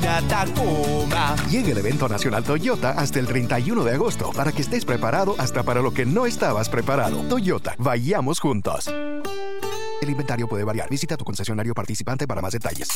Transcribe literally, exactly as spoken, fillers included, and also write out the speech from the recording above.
una Tacoma. Llega el evento nacional Toyota hasta el treinta y uno de agosto para que estés preparado hasta para lo que no estabas preparado. Toyota, vayamos juntos. El inventario puede variar. Visita tu concesionario participante para más detalles.